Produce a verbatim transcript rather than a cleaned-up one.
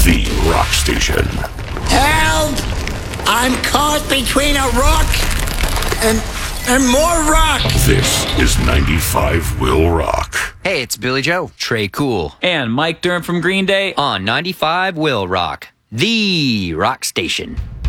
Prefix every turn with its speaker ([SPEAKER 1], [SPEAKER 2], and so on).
[SPEAKER 1] the rock station.
[SPEAKER 2] Help! I'm caught between a rock and, and more rock.
[SPEAKER 1] This is ninety-five Will Rock.
[SPEAKER 3] Hey, it's Billy Joe, Trey Cool,
[SPEAKER 4] and Mike Durham from Green Day
[SPEAKER 3] on ninety-five Will Rock, the rock station.